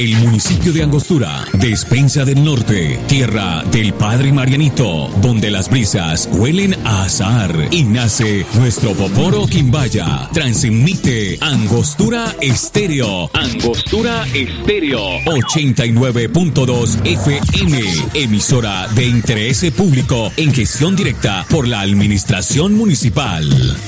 El municipio de Angostura, despensa del norte, tierra del Padre Marianito, donde las brisas huelen a azahar y nace nuestro Poporo Quimbaya. Transmite Angostura Estéreo. Angostura Estéreo 89.2 FM, emisora de interés público en gestión directa por la Administración Municipal.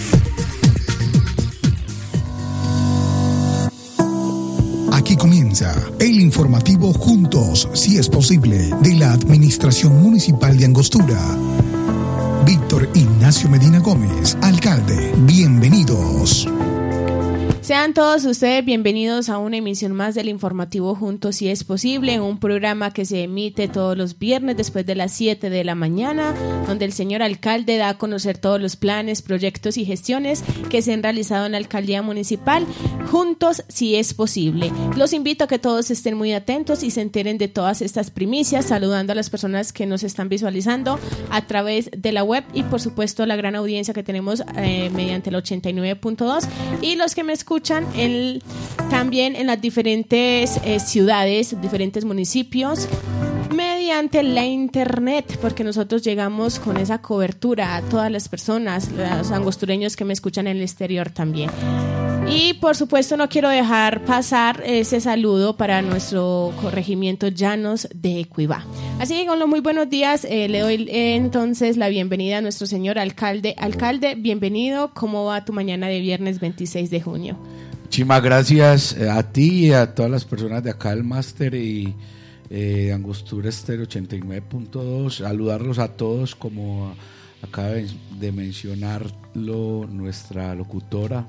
Aquí comienza el informativo Juntos, si es posible, de la Administración Municipal de Angostura. Víctor Ignacio Medina Gómez, alcalde, bienvenidos. Sean todos ustedes bienvenidos a una emisión más del informativo Juntos si es posible, un programa que se emite todos los viernes después de las 7 de la mañana, donde el señor alcalde da a conocer todos los planes, proyectos y gestiones que se han realizado en la alcaldía municipal, Juntos si es posible. Los invito a que todos estén muy atentos y se enteren de todas estas primicias, saludando a las personas que nos están visualizando a través de la web y por supuesto la gran audiencia que tenemos mediante el 89.2 y los que me escuchan también en las diferentes ciudades, diferentes municipios, mediante la internet, porque nosotros llegamos con esa cobertura a todas las personas, los angostureños que me escuchan en el exterior también. Y por supuesto no quiero dejar pasar ese saludo para nuestro corregimiento Llanos de Ecuibá. Así que con los muy buenos días le doy entonces la bienvenida a nuestro señor alcalde. Alcalde, bienvenido. ¿Cómo va tu mañana de viernes 26 de junio? Muchísimas gracias a ti y a todas las personas de acá del máster y Angostura Estéreo 89.2. Saludarlos a todos, como acaba de mencionarlo nuestra locutora.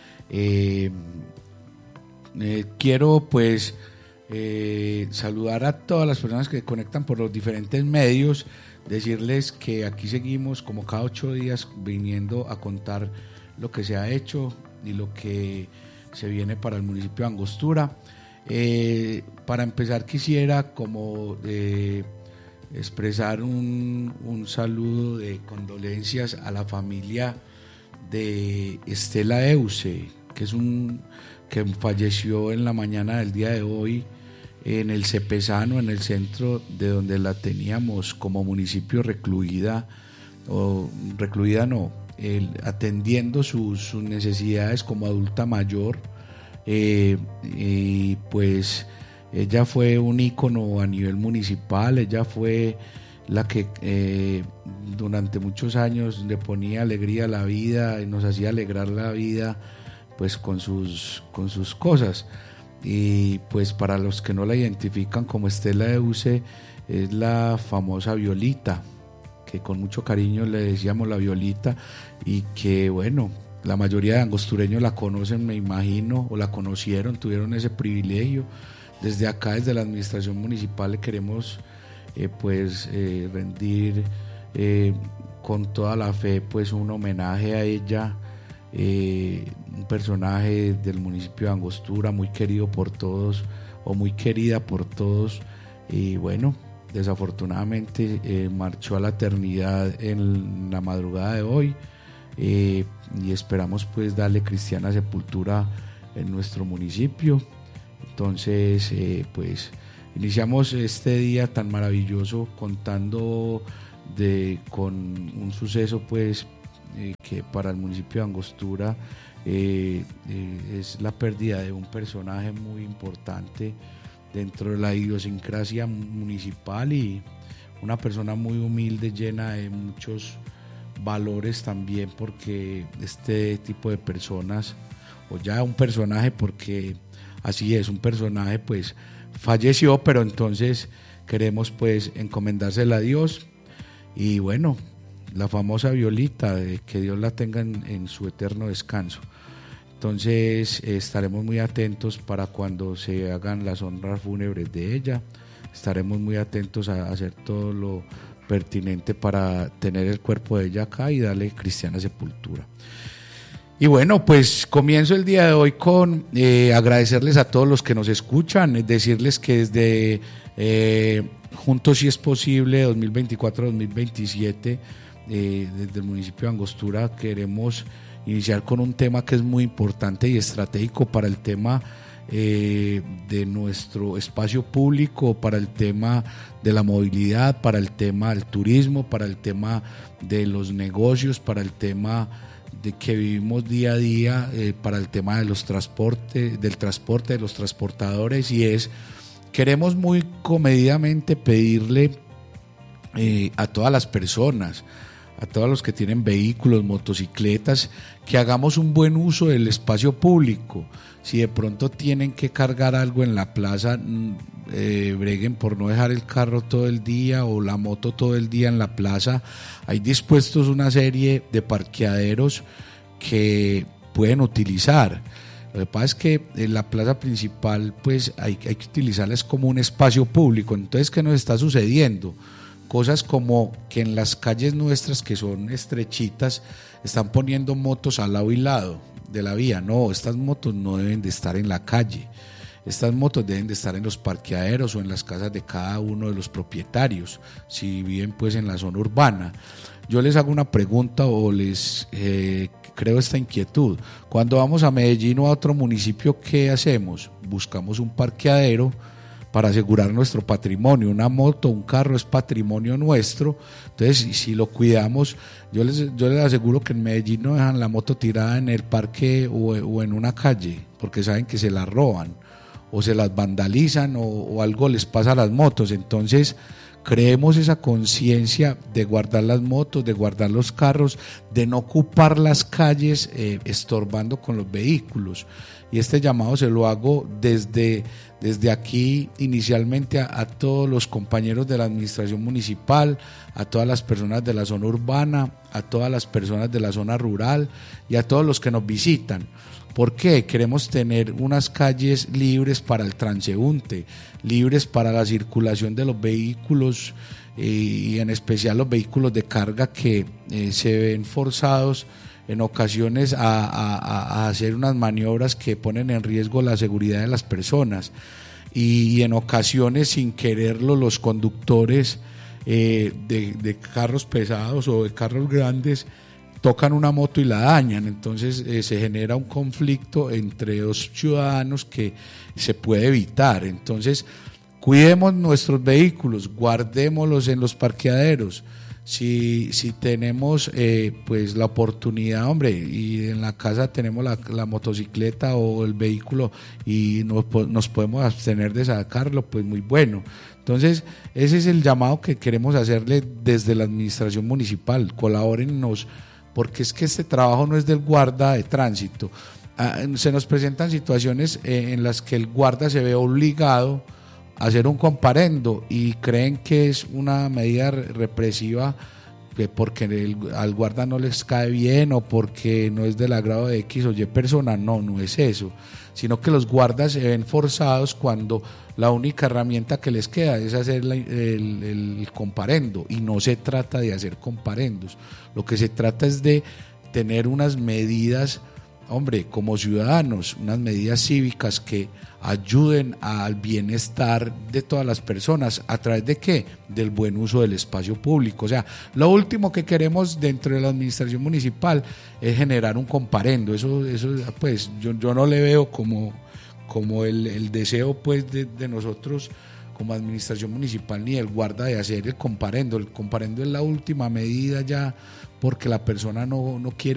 Quiero pues saludar a todas las personas que conectan por los diferentes medios, decirles que aquí seguimos como cada 8 días viniendo a contar lo que se ha hecho y lo que se viene para el municipio de Angostura. Para empezar quisiera como expresar un saludo de condolencias a la familia de Estela Euse, que falleció en la mañana del día de hoy en el Cepesano, en el centro de donde la teníamos como municipio atendiendo sus necesidades como adulta mayor. Y pues ella fue un ícono a nivel municipal, ella fue la que durante muchos años le ponía alegría a la vida y nos hacía alegrar la vida pues con sus cosas. Y pues para los que no la identifican como Estela Euse, es la famosa Violita, que con mucho cariño le decíamos la Violita, y que bueno, la mayoría de angostureños la conocen, me imagino, o la conocieron, tuvieron ese privilegio. Desde acá, desde la administración municipal, le queremos rendir con toda la fe pues un homenaje a ella, un personaje del municipio de Angostura muy querido por todos, o muy querida por todos, y bueno, desafortunadamente marchó a la eternidad en la madrugada de hoy, y esperamos pues darle cristiana sepultura en nuestro municipio. Entonces pues iniciamos este día tan maravilloso contando con un suceso pues que para el municipio de Angostura es la pérdida de un personaje muy importante dentro de la idiosincrasia municipal, y una persona muy humilde, llena de muchos valores también, porque este tipo de personas, o ya un personaje, porque así es, un personaje pues falleció, pero entonces queremos pues encomendársela a Dios. Y bueno, la famosa Violita, que Dios la tenga en su eterno descanso. Entonces estaremos muy atentos para cuando se hagan las honras fúnebres de ella. Estaremos muy atentos a hacer todo lo pertinente para tener el cuerpo de ella acá y darle cristiana sepultura. Y bueno, pues comienzo el día de hoy con agradecerles a todos los que nos escuchan, decirles que desde Juntos si es posible 2024-2027, desde el municipio de Angostura queremos iniciar con un tema que es muy importante y estratégico para el tema de nuestro espacio público para el tema de la movilidad, para el tema del turismo, para el tema de los negocios, para el tema de que vivimos día a día, para el tema de los transportes, del transporte de los transportadores, y queremos muy comedidamente pedirle a todas las personas, a todos los que tienen vehículos, motocicletas, que hagamos un buen uso del espacio público. Si de pronto tienen que cargar algo en la plaza, breguen por no dejar el carro todo el día o la moto todo el día en la plaza. Hay dispuestos una serie de parqueaderos que pueden utilizar. Lo que pasa es que en la plaza principal pues hay que utilizarla como un espacio público. Entonces, ¿qué nos está sucediendo? Cosas como que en las calles nuestras, que son estrechitas, están poniendo motos al lado y lado de la vía. No, estas motos no deben de estar en la calle. Estas motos deben de estar en los parqueaderos o en las casas de cada uno de los propietarios, si viven pues en la zona urbana. Yo les hago una pregunta o les creo esta inquietud. Cuando vamos a Medellín o a otro municipio, ¿qué hacemos? Buscamos un parqueadero para asegurar nuestro patrimonio. Una moto, un carro es patrimonio nuestro, entonces si lo cuidamos, yo les aseguro que en Medellín no dejan la moto tirada en el parque o en una calle, porque saben que se la roban o se las vandalizan o algo les pasa a las motos. Entonces creemos esa conciencia de guardar las motos, de guardar los carros, de no ocupar las calles estorbando con los vehículos. Y este llamado se lo hago desde aquí inicialmente a todos los compañeros de la administración municipal, a todas las personas de la zona urbana, a todas las personas de la zona rural y a todos los que nos visitan. ¿Por qué? Queremos tener unas calles libres para el transeúnte, libres para la circulación de los vehículos y en especial los vehículos de carga que se ven forzados en ocasiones a hacer unas maniobras que ponen en riesgo la seguridad de las personas, y en ocasiones sin quererlo los conductores de carros pesados o de carros grandes tocan una moto y la dañan. Entonces se genera un conflicto entre dos ciudadanos que se puede evitar. Entonces cuidemos nuestros vehículos, guardémoslos en los parqueaderos. Si tenemos pues la oportunidad, hombre, y en la casa tenemos la motocicleta o el vehículo y nos podemos abstener de sacarlo, pues muy bueno. Entonces ese es el llamado que queremos hacerle desde la administración municipal. Colabórennos, porque es que este trabajo no es del guarda de tránsito. Se nos presentan situaciones en las que el guarda se ve obligado hacer un comparendo y creen que es una medida represiva porque al guarda no les cae bien o porque no es del agrado de X o Y persona. No es eso, sino que los guardas se ven forzados cuando la única herramienta que les queda es hacer el comparendo, y no se trata de hacer comparendos, lo que se trata es de tener unas medidas, hombre, como ciudadanos, unas medidas cívicas que ayuden al bienestar de todas las personas. ¿A través de qué? Del buen uso del espacio público. O sea, lo último que queremos dentro de la administración municipal es generar un comparendo. Eso pues yo no le veo como el deseo pues de nosotros como administración municipal ni el guarda de hacer el comparendo. El comparendo es la última medida ya, porque la persona no quiere